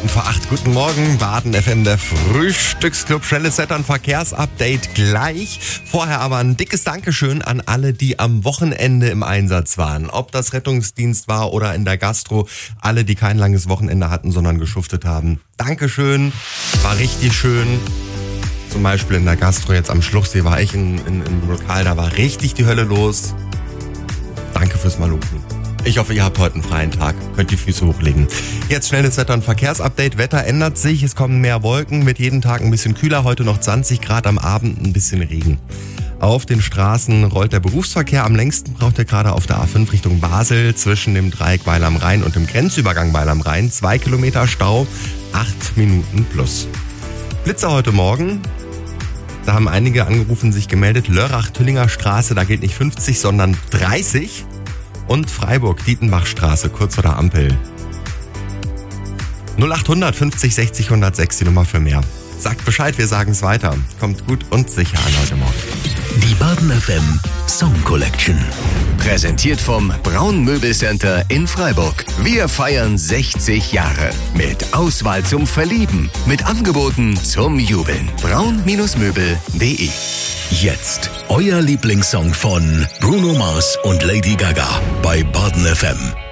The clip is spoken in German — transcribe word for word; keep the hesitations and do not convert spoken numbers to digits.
Minuten vor acht. Guten Morgen, Baden F M, der Frühstücksclub. Schnelles Wetter- und Verkehrsupdate gleich. Vorher aber ein dickes Dankeschön an alle, die am Wochenende im Einsatz waren. Ob das Rettungsdienst war oder in der Gastro. Alle, die kein langes Wochenende hatten, sondern geschuftet haben. Dankeschön, war richtig schön. Zum Beispiel in der Gastro jetzt am Schluchsee war ich in, in, im Lokal, da war richtig die Hölle los. Danke fürs Malochen. Ich hoffe, ihr habt heute einen freien Tag. Könnt die Füße hochlegen. Jetzt schnelles Wetter- und Verkehrsupdate. Wetter ändert sich. Es kommen mehr Wolken. Wird jeden Tag ein bisschen kühler. Heute noch zwanzig Grad, am Abend ein bisschen Regen. Auf den Straßen rollt der Berufsverkehr. Am längsten braucht er gerade auf der A fünf Richtung Basel zwischen dem Dreieck Weil am Rhein und dem Grenzübergang Weil am Rhein. Zwei Kilometer Stau, acht Minuten plus. Blitzer heute Morgen. Da haben einige angerufen, sich gemeldet. Lörrach-Tüllinger Straße, da gilt nicht fünfzig, sondern dreißig. Und Freiburg-Dietenbachstraße, kurz vor der Ampel. null achthundert fünfzig sechzig hundertsechs, die Nummer für mehr. Sagt Bescheid, wir sagen es weiter. Kommt gut und sicher an heute Morgen. Die Baden F M Song Collection. Präsentiert vom Braun Möbelcenter in Freiburg. Wir feiern sechzig Jahre. Mit Auswahl zum Verlieben. Mit Angeboten zum Jubeln. braun Möbel punkt de. Jetzt euer Lieblingssong von Bruno Mars und Lady Gaga bei Baden F M.